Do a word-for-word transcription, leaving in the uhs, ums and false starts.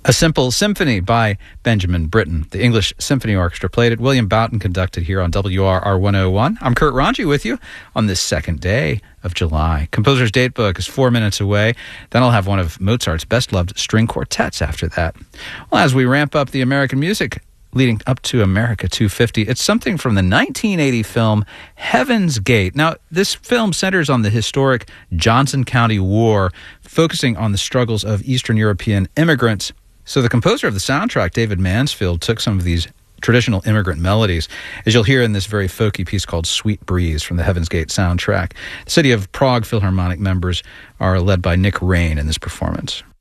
A Simple Symphony by Benjamin Britten. The English Symphony Orchestra played it. William Boughton conducted here on W R R one oh one. I'm Kurt Ranji with you on this second day of July. Composer's Datebook is four minutes away. Then I'll have one of Mozart's best-loved string quartets after that. Well, as we ramp up the American music leading up to America two fifty, it's something from the nineteen eighty film Heaven's Gate. Now, this film centers on the historic Johnson County War, focusing on the struggles of Eastern European immigrants. So the composer of the soundtrack, David Mansfield, took some of these traditional immigrant melodies, as you'll hear in this very folky piece called Sweet Breeze from the Heaven's Gate soundtrack. The City of Prague Philharmonic members are led by Nick Rain in this performance.